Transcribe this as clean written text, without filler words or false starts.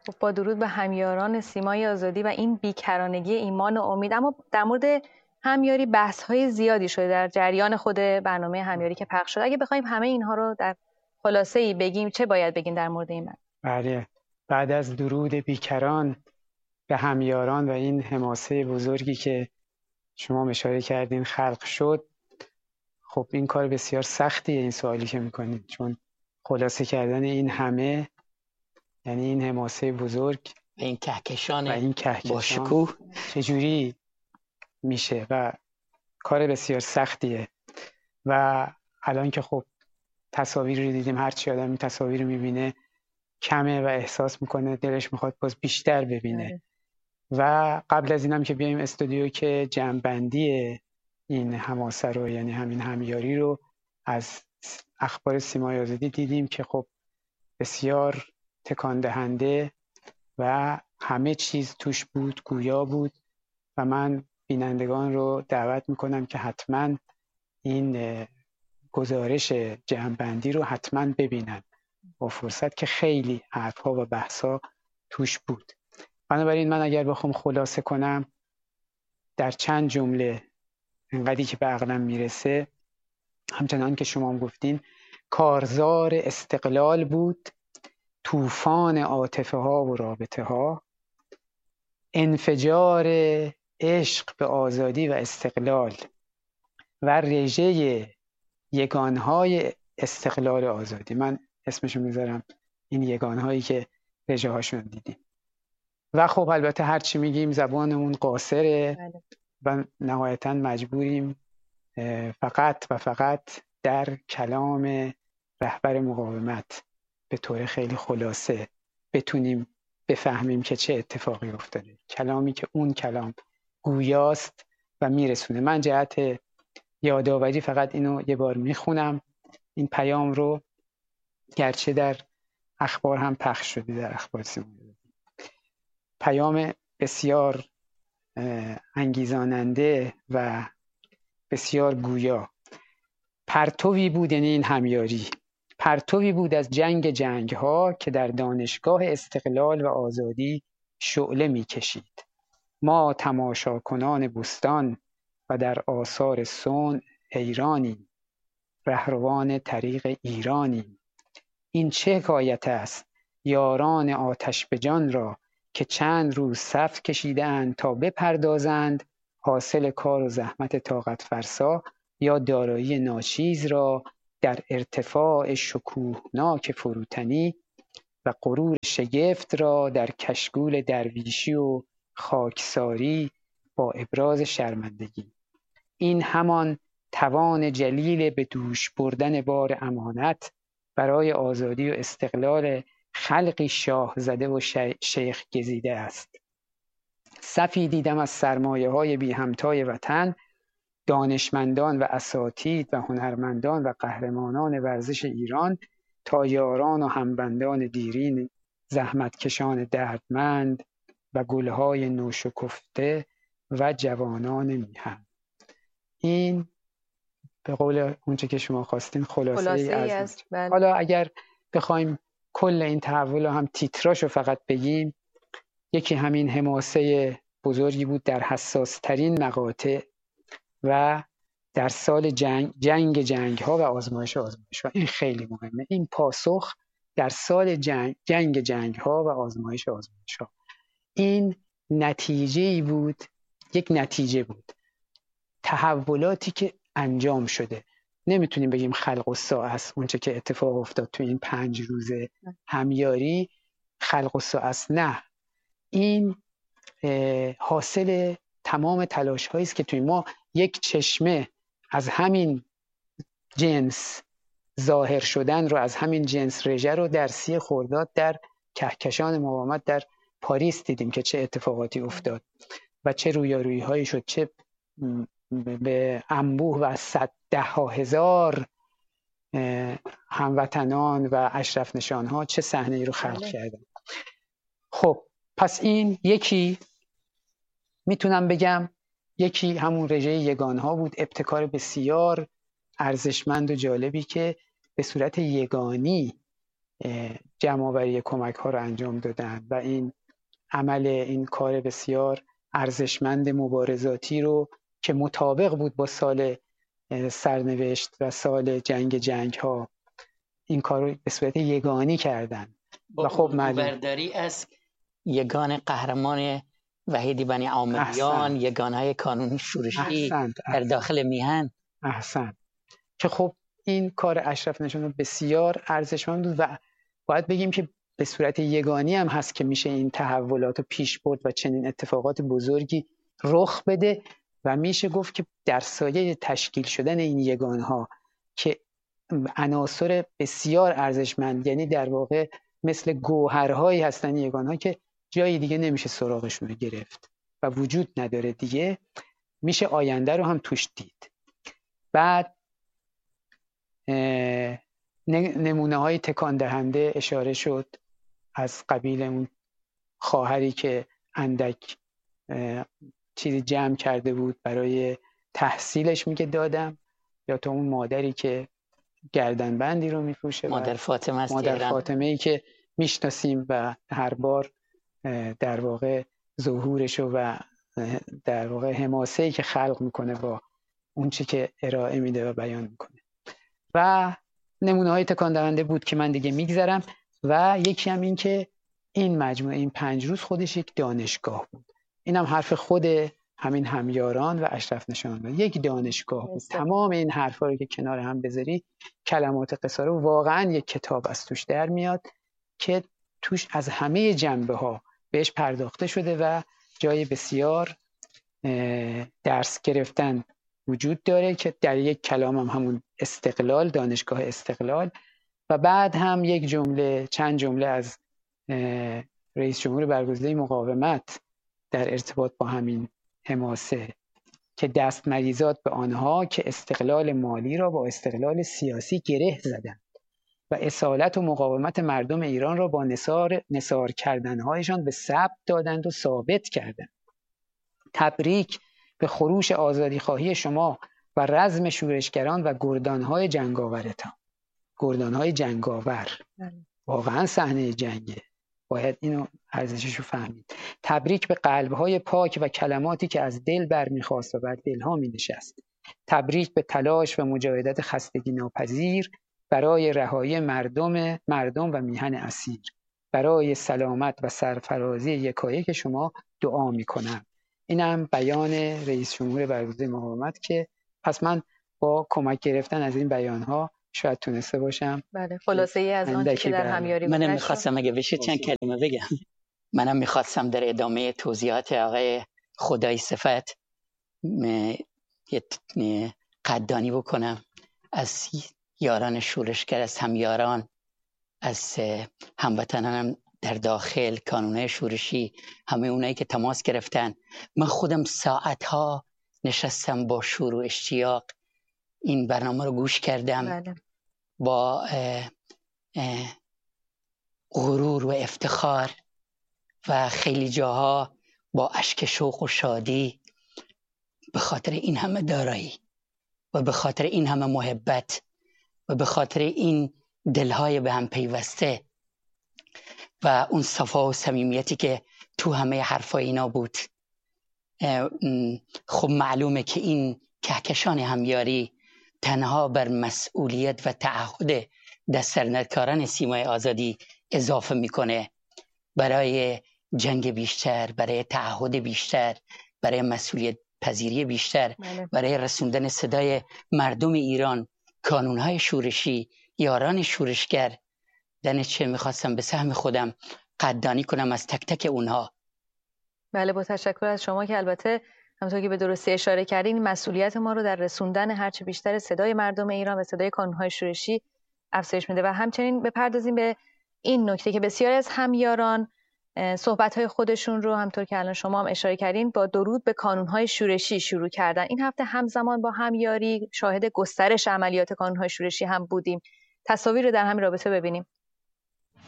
خب با درود به همیاران سیمای آزادی و این بیکرانگی ایمان و امید. اما در مورد همیاری بحث‌های زیادی شده در جریان خود برنامه همیاری که پخش شده. اگه بخوایم همه اینها رو در خلاصه‌ای بگیم چه باید بگیم در مورد این؟ بله، بعد از درود بیکران به همیاران و این حماسه بزرگی که شما اشاره کردین خلق شد، خب این کار بسیار سختیه این سوالی که میکنید، چون خلاصه کردن این همه یعنی این حماسه بزرگ و این کهکشان با شکوه شکوه چجوری میشه و کار بسیار سختیه. و الان که خب تصاویر رو دیدیم، هرچی آدم این تصاویر رو میبینه کمه و احساس میکنه دلش میخواد باز بیشتر ببینه. و قبل از اینم که بیایم استودیو که جمع‌بندی این حماسه رو یعنی همین همیاری رو از اخبار سیمای آزادی دیدیم که خب بسیار تکان دهنده و همه چیز توش بود، گویا بود. و من بینندگان رو دعوت میکنم که حتما این گزارش جمع‌بندی رو حتما ببینن با فرصت، که خیلی حرفها و بحثا توش بود. بنابراین من اگر بخوام خلاصه کنم در چند جمله اینقدری که به عقلم میرسه، همچنان که شما هم گفتین، کارزار استقلال بود، طوفان عاطفه ها و رابطه ها، انفجار عشق به آزادی و استقلال و رژه یگانهای استقلال آزادی. من اسمشو میذارم این یگانهایی که رژه هاشون دیدیم. و خب البته هرچی میگیم زبانمون قاصره و نهایتا مجبوریم فقط و فقط در کلام رهبر مقاومت به طور خیلی خلاصه بتونیم بفهمیم که چه اتفاقی افتاده، کلامی که اون کلام گویاست و میرسونه. من جهت یادآوری فقط اینو یه بار میخونم، این پیام رو، گرچه در اخبار هم پخش شده، در اخبار سیمایی. پیام بسیار انگیزاننده و بسیار گویا. پرتوی بود، یعنی این همیاری، پرتوی بود از جنگ ها که در دانشگاه استقلال و آزادی شعله می کشید. ما تماشاکنان بستان و در آثار صنع حیرانیم، رهروان طریق ایرانیم. این چه حکایت است یاران آتش به جان را، که چند روز صف کشیدند تا بپردازند حاصل کار و زحمت طاقت فرسا، یا دارایی ناچیز را در ارتفاع شکوهناک فروتنی و غرور شگفت را در کشگول درویشی و خاکساری با ابراز شرمندگی. این همان توان جلیل به دوش بردن بار امانت برای آزادی و استقلال خلقی شاه زده و شیخ گزیده است. صفی دیدم از سرمایه های بی همتای وطن، دانشمندان و اساتید و هنرمندان و قهرمانان ورزش ایران، تا یاران و همبندان دیرین، زحمتکشان دردمند و گلهای نوشکفته و جوانان میهن. این به قول اونچه که شما خواستین خلاصه ای است. حالا اگر بخوایم کل این تحول هم تیتراشو فقط بگیم، یکی همین حماسه بزرگی بود در حساس ترین مقاطع و در سال جنگ ها و آزمایش ها. این خیلی مهمه، این پاسخ در سال جنگ ها و آزمایش ها. این نتیجه‌ای بود، یک نتیجه بود، تحولاتی که انجام شده. نمیتونیم بگیم خلق الساعه است اونچه که اتفاق افتاد تو این 5 روز همیاری، خلق الساعه است. نه، این حاصل تمام تلاش هایی است که توی ما یک چشمه از همین جنس ظاهر شدن رو، از همین جنس رژه رو در 30 خرداد در کهکشان مقاومت در پاریس دیدیم که چه اتفاقاتی افتاد و چه رویارویی هایی شد، چه به انبوه و صدها هزار هموطنان و اشرف نشان ها چه صحنه ای رو خلق کردن. خب پس این یکی، میتونم بگم یکی همون رژه یگان ها بود، ابتکار بسیار ارزشمند و جالبی که به صورت یگانی جمع‌آوری کمک ها رو انجام دادن و این کار بسیار ارزشمند مبارزاتی رو که مطابق بود با سال سرنوشت و سال جنگ ها، این کار رو به صورت یگانی کردن. و خب برداری از یگان قهرمان وحید بنی عامریان، یگانهای کانون شورشی در داخل میهن. احسن. که خب این کار اشرف نژاد بسیار ارزشمند بود و باید بگیم که به صورت یگانی هم هست که میشه این تحولات رو پیش برد و چنین اتفاقات بزرگی رخ بده و میشه گفت که در سایه تشکیل شدن این یگانها که عناصر بسیار ارزشمند، یعنی در واقع مثل گوهرهایی هستن یگانها که جای دیگه نمیشه سراغشون رو گرفت و وجود نداره دیگه، میشه آینده رو هم توش دید. بعد نمونه های تکان دهنده اشاره شد از قبیل اون خواهری که اندک چیزی جمع کرده بود برای تحصیلش میگه دادم، یا تو اون مادری که گردنبندی رو میفروشه، مادر فاطمه است، مادر فاطمه ای که میشناسیم و هر بار در واقع ظهورشو و در واقع حماسه‌ای که خلق میکنه با اون چی که ارائه میده و بیان میکنه. و نمونه های تکان دهنده بود که من دیگه میگذرم. و یکی هم این که این مجموعه این 5 روز خودش یک دانشگاه بود. این هم حرف خود همین همیاران و اشرف نژاد، یک دانشگاه بود. تمام این حرفا رو که کنار هم بذاری، کلمات قصاره، واقعا یک کتاب از توش در میاد که توش از همه جنبه ها بهش پرداخته شده و جای بسیار درس گرفتن وجود داره که در یک کلام هم همون استقلال، دانشگاه استقلال، و بعد هم یک جمله، چند جمله از رئیس جمهور برگزیده مقاومت در ارتباط با همین حماسه که دست مریزاد به آنها که استقلال مالی را با استقلال سیاسی گره زدند و اصالت و مقاومت مردم ایران را با نثار کردنهایشان به ثبت دادند و ثابت کردند. تبریک به خروش آزادی خواهی شما و رزم شورشگران و گردانهای جنگاورتان. گردانهای جنگاور واقعا صحنه جنگه، باید اینو ارزشش رو فهمید. تبریک به قلبهای پاک و کلماتی که از دل برمیخواست و بر دلها می نشست. تبریک به تلاش و مجاهدت خستگی ناپذیر برای رهایی مردم و میهن اسیر. برای سلامت و سرفرازی یکایک شما دعا می کنم. اینم بیان رئیس جمهور برگزیده مقاومت که پس من با کمک گرفتن از این بیانها شاید تونسته باشم. بله، خلاصه ای از آنچه که در همیاری منم میخواستم اگه بشه چند کلمه بگم. منم میخواستم در ادامه توضیحات آقای خدای صفت قدردانی بکنم از یاران شورشگر، از همیاران، از هموطنانم در داخل، کانونهای شورشی، همه اونایی که تماس گرفتن. من خودم ساعتها نشستم با شور و اشتیاق این برنامه رو گوش کردم. بله. با غرور و افتخار و خیلی جاها با اشک شوق و شادی، به خاطر این همه دارایی و به خاطر این همه محبت و به خاطر این دلهای به هم پیوسته و اون صفا و صمیمیتی که تو همه حرفای اینا بود. خب معلومه که این کهکشان همیاری تنها بر مسئولیت و تعهد دست‌درنکاران سیمای آزادی اضافه میکنه، برای جنگ بیشتر، برای تعهد بیشتر، برای مسئولیت پذیری بیشتر، برای رسوندن صدای مردم ایران، کانونهای شورشی، یاران شورشگر. دانش میخواستم به سهم خودم قدردانی کنم از تک تک اونها. بله، با تشکر از شما که البته همونطور که به درستی اشاره کردین مسئولیت ما رو در رسوندن هرچه بیشتر صدای مردم ایران و صدای کانونهای شورشی افزایش میده. و همچنین بپردازیم به این نکته که بسیاری از همیاران صحبت‌های خودشون رو همونطور که الان شما هم اشاره کردین با درود به کانونهای شورشی شروع کردن. این هفته همزمان با همیاری شاهد گسترش عملیات کانونهای شورشی هم بودیم. تصاویر رو در همین رابطه ببینیم.